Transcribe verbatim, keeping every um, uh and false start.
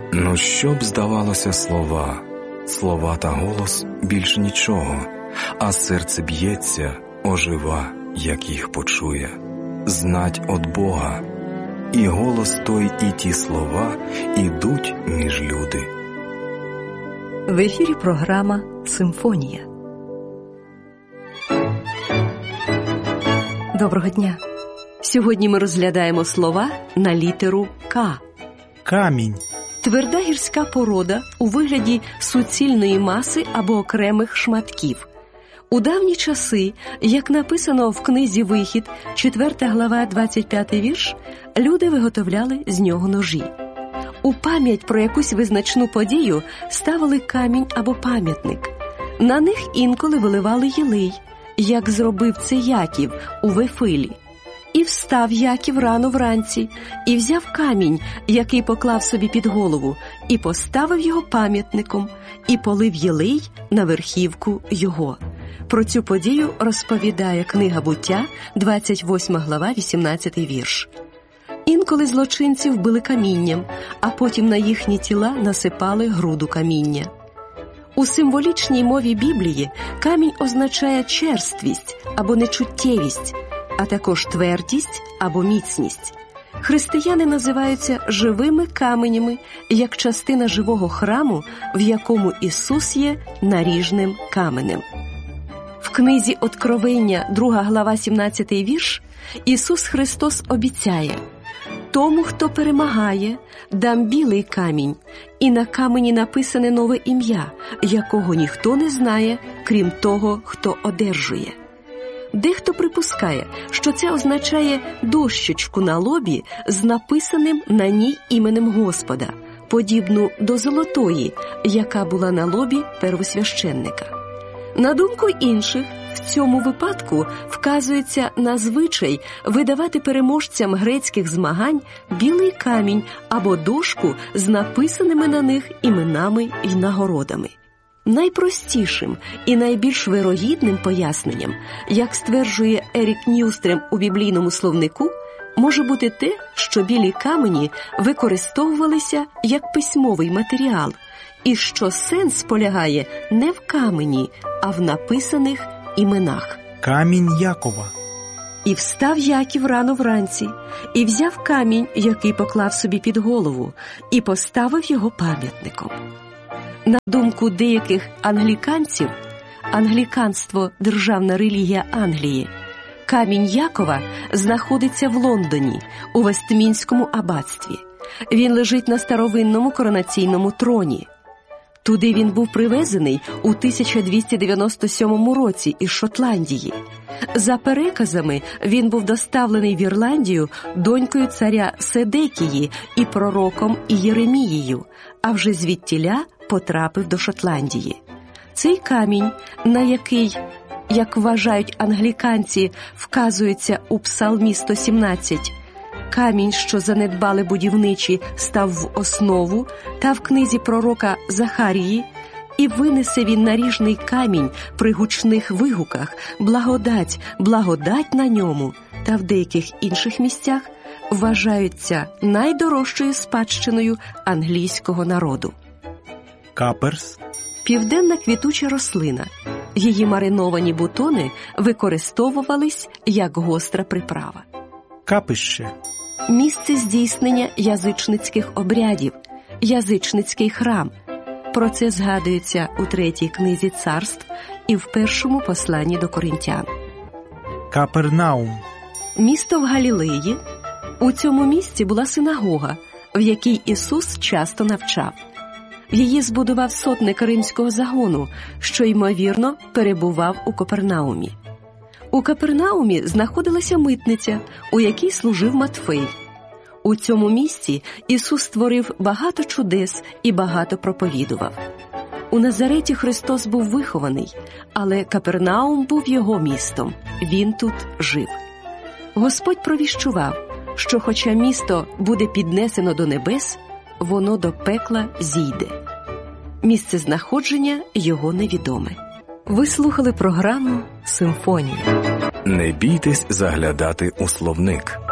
Ну, що б здавалося слова, слова та голос більш нічого, а серце б'ється, ожива, як їх почує. Знать от Бога, і голос той, і ті слова ідуть між люди. В ефірі програма «Симфонія». Доброго дня! Сьогодні ми розглядаємо слова на літеру «К». Камінь. Тверда гірська порода у вигляді суцільної маси або окремих шматків. У давні часи, як написано в книзі «Вихід», четверта глава, двадцять п'ятий вірш, люди виготовляли з нього ножі. У пам'ять про якусь визначну подію ставили камінь або пам'ятник. На них інколи виливали єлей, як зробив це Яків у Вифилі. І встав Яків рано вранці, і взяв камінь, який поклав собі під голову, і поставив його пам'ятником, і полив єлей на верхівку його. Про цю подію розповідає книга «Буття», двадцять восьма глава, вісімнадцятий вірш. Інколи злочинців били камінням, а потім на їхні тіла насипали груду каміння. У символічній мові Біблії камінь означає черствість або нечуттєвість, а також твердість або міцність. Християни називаються живими каменями, як частина живого храму, в якому Ісус є наріжним каменем. В книзі «Откровення», друга глава, сімнадцятий вірш, Ісус Христос обіцяє: «Тому, хто перемагає, дам білий камінь, і на камені написане нове ім'я, якого ніхто не знає, крім того, хто одержує». Дехто припускає, що це означає дощечку на лобі з написаним на ній іменем Господа, подібну до золотої, яка була на лобі первосвященника. На думку інших, в цьому випадку вказується на звичай видавати переможцям грецьких змагань білий камінь або дошку з написаними на них іменами і нагородами. Найпростішим і найбільш вирогідним поясненням, як стверджує Ерік Ньюстрем у біблійному словнику, може бути те, що білі камені використовувалися як письмовий матеріал, і що сенс полягає не в камені, а в написаних іменах. Камінь Якова. І встав Яків рано вранці, і взяв камінь, який поклав собі під голову, і поставив його пам'ятником. На думку деяких англіканців, англіканство – державна релігія Англії, камінь Якова знаходиться в Лондоні, у Вестмінському аббатстві. Він лежить на старовинному коронаційному троні. Туди він був привезений у тисяча двісті дев'яносто сьомому році із Шотландії. За переказами, він був доставлений в Ірландію донькою царя Седекії і пророком Єремією, а вже звідтіля потрапив до Шотландії. Цей камінь, на який, як вважають англіканці, вказується у Псалмі сто сімнадцять, камінь, що занедбали будівничі, став в основу, та в книзі пророка Захарії, і винесе він наріжний камінь при гучних вигуках, благодать, благодать на ньому, та в деяких інших місцях вважаються найдорожчою спадщиною англійського народу. Каперс. Південна квітуча рослина. Її мариновані бутони використовувались як гостра приправа. Капище. Місце здійснення язичницьких обрядів, язичницький храм. Про це згадується у третій книзі царств і в першому посланні до Коринтян. Капернаум. Місто в Галілеї. У цьому місці була синагога, в якій Ісус часто навчав. Її збудував сотник римського загону, що, ймовірно, перебував у Капернаумі. У Капернаумі знаходилася митниця, у якій служив Матфей. У цьому місці Ісус створив багато чудес і багато проповідував. У Назареті Христос був вихований, але Капернаум був його містом. Він тут жив. Господь провіщував, що хоча місто буде піднесено до небес, воно до пекла зійде. Місцезнаходження його невідоме. Ви слухали програму «Симфонія». Не бійтесь заглядати у словник.